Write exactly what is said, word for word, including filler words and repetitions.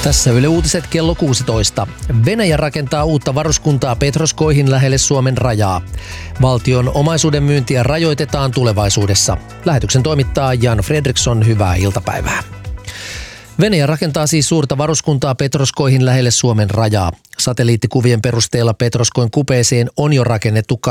Tässä Yle Uutiset kello kuusitoista. Venäjä rakentaa uutta varuskuntaa Petroskoihin lähelle Suomen rajaa. Valtion omaisuuden myyntiä rajoitetaan tulevaisuudessa. Lähetyksen toimittaa Jan Fredriksson, hyvää iltapäivää. Venäjä rakentaa siis suurta varuskuntaa Petroskoihin lähelle Suomen rajaa. Satelliittikuvien perusteella Petroskoin kupeeseen on jo rakennettu